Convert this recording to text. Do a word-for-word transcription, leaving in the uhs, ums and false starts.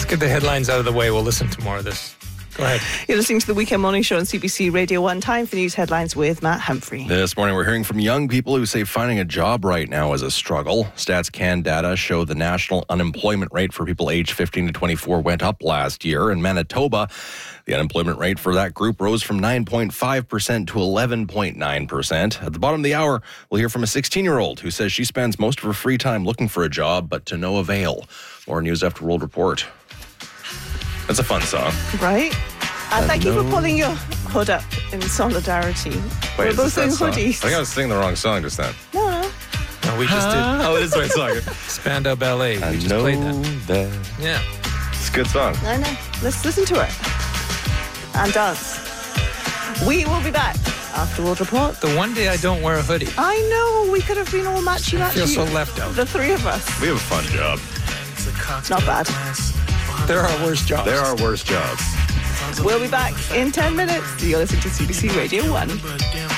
get the headlines out of the way. We'll listen to more of this. Go ahead. You're listening to the Weekend Morning Show on C B C Radio one. Time for news headlines with Matt Humphrey. This morning, we're hearing from young people who say finding a job right now is a struggle. Stats Can data show the national unemployment rate for people aged fifteen to twenty-four went up last year. In Manitoba, the unemployment rate for that group rose from nine point five percent to eleven point nine percent. At the bottom of the hour, we'll hear from a sixteen-year-old who says she spends most of her free time looking for a job, but to no avail. More news after World Report. That's a fun song. Right? And I thank you for know. pulling your hood up in solidarity. Wait, We're is both this in that song? hoodies. I think I was singing the wrong song just then. No, no. No, we just did Oh, it is the right song. Spandau Ballet. I We just know played that. that. Yeah. It's a good song. I know. Let's listen to it. And dance. We will be back after World Report. The one day I don't wear a hoodie. I know. We could have been all matchy I matchy. feel so left out. The three of us. We have a fun job. Not bad. There are worse jobs. There are worse jobs. We'll be back in ten minutes. You're listening to C B C Radio one.